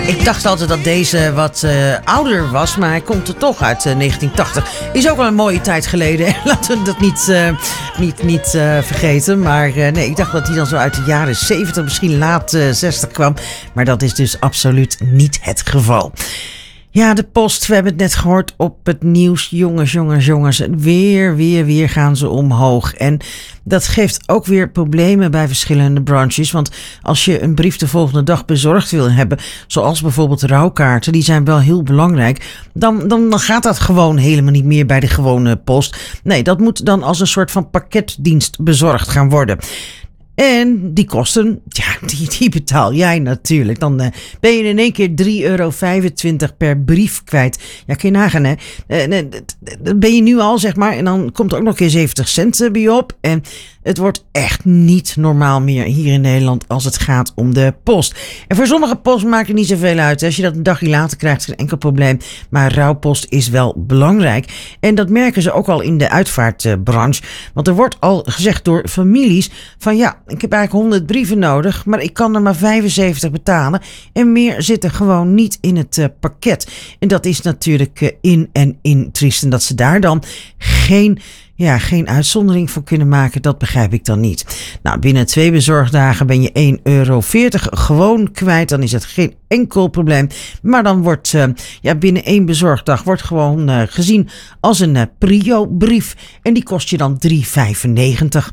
Ik dacht altijd dat deze wat ouder was, maar hij komt er toch uit 1980. Is ook wel een mooie tijd geleden. Laten we dat niet vergeten. Maar nee, ik dacht dat hij dan zo uit de jaren 70, misschien laat 60 kwam. Maar dat is dus absoluut niet het geval. Ja, de post, we hebben het net gehoord op het nieuws. Jongens. Weer gaan ze omhoog. En dat geeft ook weer problemen bij verschillende branches. Want als je een brief de volgende dag bezorgd wil hebben, zoals bijvoorbeeld rouwkaarten, die zijn wel heel belangrijk, dan gaat dat gewoon helemaal niet meer bij de gewone post. Nee, dat moet dan als een soort van pakketdienst bezorgd gaan worden. En die kosten, ja, die betaal jij natuurlijk. Dan ben je in één keer €3,25 per brief kwijt. Ja, kun je nagaan, hè. Dat ben je nu al, zeg maar. En dan komt er ook nog een keer 70 cent bij op. En het wordt echt niet normaal meer hier in Nederland als het gaat om de post. En voor sommige post maakt het niet zoveel uit. Als je dat een dagje later krijgt, is geen enkel probleem. Maar rouwpost is wel belangrijk. En dat merken ze ook al in de uitvaartbranche. Want er wordt al gezegd door families van ja, ik heb eigenlijk 100 brieven nodig, maar ik kan er maar 75 betalen. En meer zit er gewoon niet in het pakket. En dat is natuurlijk in triest. En dat ze daar dan geen uitzondering voor kunnen maken, dat begrijp ik dan niet. Nou, binnen 2 bezorgdagen ben je €1,40 gewoon kwijt. Dan is het geen enkel probleem. Maar dan wordt binnen 1 bezorgdag wordt gewoon gezien als een prio-brief. En die kost je dan €3,95.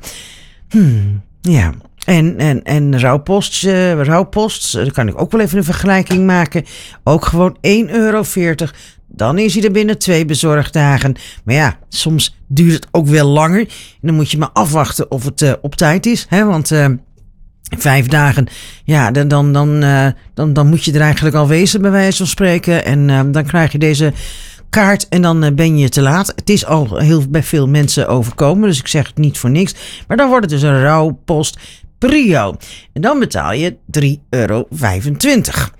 Ja. En rouwpost, daar kan ik ook wel even een vergelijking maken. Ook gewoon €1,40. Dan is hij er binnen 2 bezorgdagen. Maar ja, soms duurt het ook wel langer. En dan moet je maar afwachten of het op tijd is. Hè? Want 5 dagen, ja, dan moet je er eigenlijk al wezen, bij wijze van spreken. En dan krijg je deze kaart en dan ben je te laat. Het is al bij veel mensen overkomen, dus ik zeg het niet voor niks. Maar dan wordt het dus een rouwpost prio. En dan betaal je €3,25.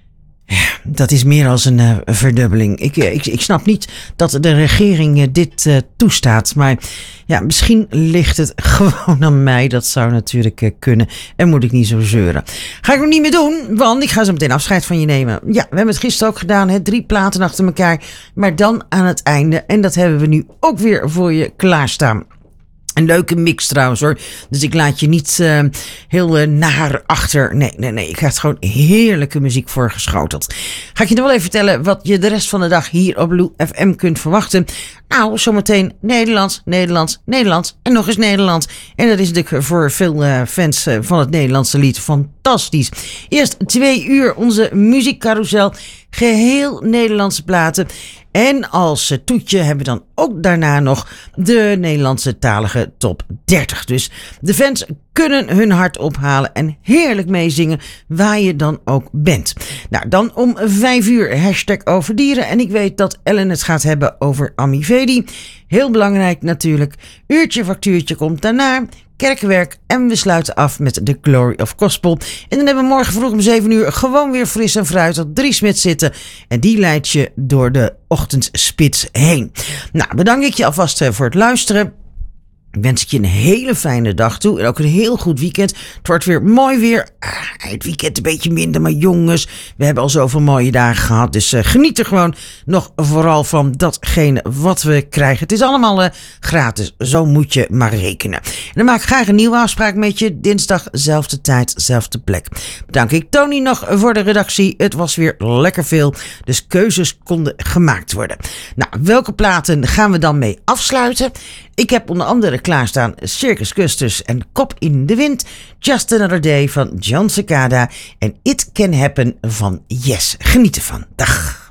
Dat is meer als een verdubbeling. Ik snap niet dat de regering dit toestaat. Maar ja, misschien ligt het gewoon aan mij. Dat zou natuurlijk kunnen. En moet ik niet zo zeuren. Ga ik nog niet meer doen, want ik ga zo meteen afscheid van je nemen. Ja, we hebben het gisteren ook gedaan. 3 platen achter elkaar. Maar dan aan het einde. En dat hebben we nu ook weer voor je klaarstaan. Een leuke mix trouwens hoor. Dus ik laat je niet heel naar achter. Nee. Ik heb gewoon heerlijke muziek voorgeschoteld. Ga ik je nog wel even vertellen wat je de rest van de dag hier op Blue FM kunt verwachten. Nou, zometeen Nederlands en nog eens Nederlands. En dat is natuurlijk voor veel fans van het Nederlandse lied fantastisch. Eerst 2 uur onze muziekcarousel. Geheel Nederlandse platen. En als toetje hebben we dan ook daarna nog de Nederlandse talige top 30. Dus de fans kunnen hun hart ophalen en heerlijk meezingen waar je dan ook bent. Nou, dan om 5 uur #overdieren. En ik weet dat Ellen het gaat hebben over Amivedi. Heel belangrijk natuurlijk. Uurtje factuurtje komt daarna. Kerkenwerk en we sluiten af met The Glory of Gospel. En dan hebben we morgen vroeg om 7 uur gewoon weer fris en fruitig Dries Smit zitten. En die leidt je door de ochtendspits heen. Nou, bedank ik je alvast voor het luisteren. Wens ik je een hele fijne dag toe en ook een heel goed weekend. Het wordt weer mooi weer. Het weekend een beetje minder, maar jongens, we hebben al zoveel mooie dagen gehad. Dus geniet er gewoon nog vooral van datgene wat we krijgen. Het is allemaal gratis, zo moet je maar rekenen. En dan maak ik graag een nieuwe afspraak met je. Dinsdag, zelfde tijd, zelfde plek. Bedank ik Tony nog voor de redactie. Het was weer lekker veel, dus keuzes konden gemaakt worden. Nou, welke platen gaan we dan mee afsluiten? Ik heb onder andere klaarstaan Circus Custus en Kop in de Wind, Just Another Day van John Cicada en It Can Happen van Yes. Geniet ervan. Dag.